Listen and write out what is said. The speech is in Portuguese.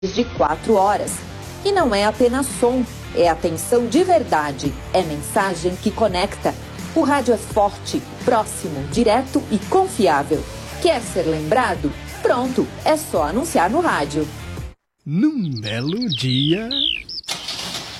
de 4 horas. E não é apenas som, é atenção de verdade, é mensagem que conecta. O rádio é forte, próximo, direto e confiável. Quer ser lembrado? Pronto, é só anunciar no rádio. Num belo dia...